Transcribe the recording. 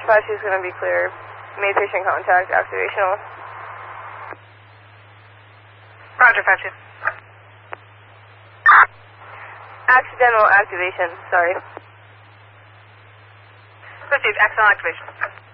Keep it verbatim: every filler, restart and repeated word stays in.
five two is going to be clear. Made patient contact, activational. Roger, five two. Accidental activation, sorry. Received, accidental activation.